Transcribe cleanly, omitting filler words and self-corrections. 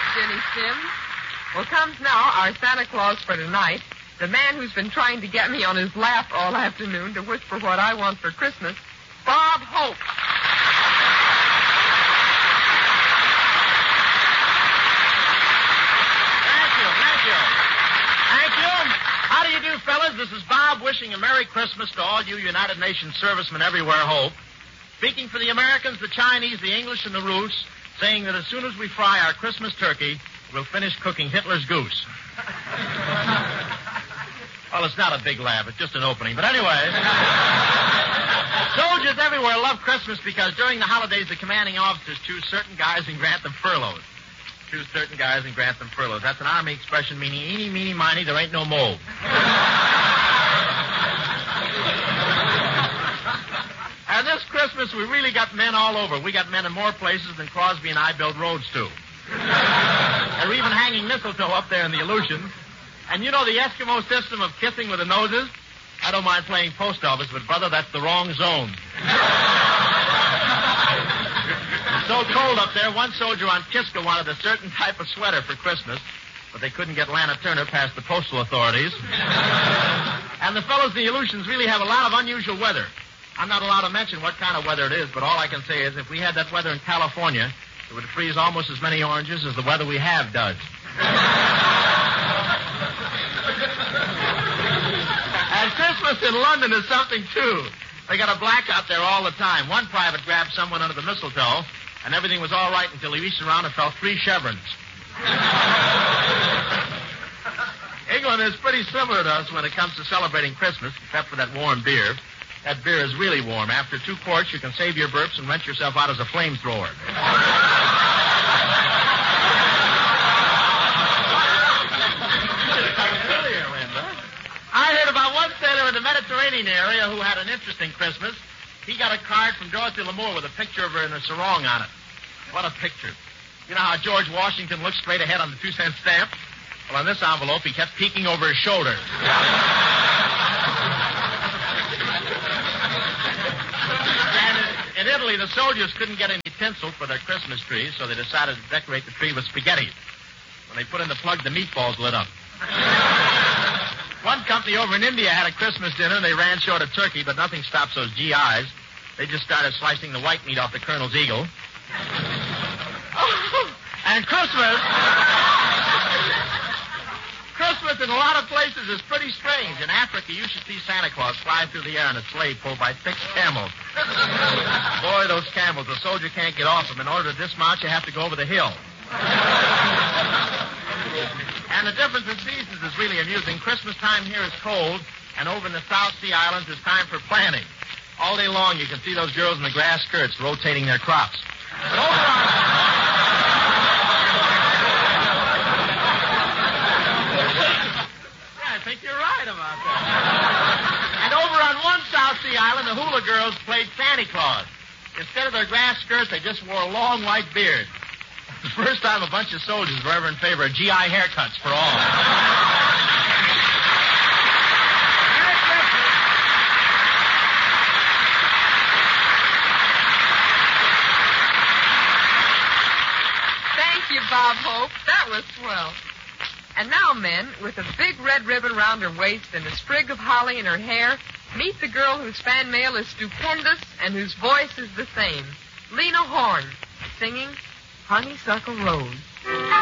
Jenny Sims. Well, comes now our Santa Claus for tonight, the man who's been trying to get me on his lap all afternoon to whisper what I want for Christmas, Bob Hope. Thank you. How do you do, fellas? This is Bob wishing a Merry Christmas to all you United Nations servicemen everywhere, Hope. Speaking for the Americans, the Chinese, the English, and the Rus, saying that as soon as we fry our Christmas turkey, we'll finish cooking Hitler's goose. Well, it's not a big laugh. It's just an opening. But anyway, soldiers everywhere love Christmas because during the holidays, the commanding officers choose certain guys and grant them furloughs. That's an Army expression meaning eeny, meeny, miny, there ain't no mold. And this Christmas, we really got men all over. We got men in more places than Crosby and I build roads to. They're even hanging mistletoe up there in the Aleutians. And you know the Eskimo system of kissing with the noses? I don't mind playing post office, but, brother, that's the wrong zone. It's so cold up there, one soldier on Kiska wanted a certain type of sweater for Christmas, but they couldn't get Lana Turner past the postal authorities. And the fellows in the Aleutians really have a lot of unusual weather. I'm not allowed to mention what kind of weather it is, but all I can say is if we had that weather in California, it would freeze almost as many oranges as the weather we have does. And Christmas in London is something, too. They got a blackout there all the time. One private grabbed someone under the mistletoe, and everything was all right until he reached around and fell 3 chevrons. England is pretty similar to us when it comes to celebrating Christmas, except for that warm beer. That beer is really warm. After 2 quarts, you can save your burps and rent yourself out as a flamethrower. I heard about one sailor in the Mediterranean area who had an interesting Christmas. He got a card from Dorothy Lamour with a picture of her in a sarong on it. What a picture. You know how George Washington looks straight ahead on the 2-cent stamp? Well, on this envelope, he kept peeking over his shoulder. And in Italy, the soldiers couldn't get any tinsel for their Christmas trees, so they decided to decorate the tree with spaghetti. When they put in the plug, the meatballs lit up. One company over in India had a Christmas dinner, and they ran short of turkey, but nothing stops those GIs. They just started slicing the white meat off the Colonel's eagle. And Christmas in a lot of places is pretty strange. In Africa, you should see Santa Claus fly through the air in a sleigh pulled by 6 camels. Boy, those camels, the soldier can't get off them. In order to dismount, you have to go over the hill. And the difference in seasons is really amusing. Christmas time here is cold, and over in the South Sea Islands, it's time for planting. All day long, you can see those girls in the grass skirts rotating their crops. But over on... Yeah, I think you're right about that. And over on one South Sea Island, the hula girls played Santa Claus. Instead of their grass skirts, they just wore long white beards. The first time a bunch of soldiers were ever in favor of GI haircuts for all. Thank you, Bob Hope. That was swell. And now, men, with a big red ribbon around her waist and a sprig of holly in her hair, meet the girl whose fan mail is stupendous and whose voice is the same. Lena Horne, singing Honeysuckle Rose.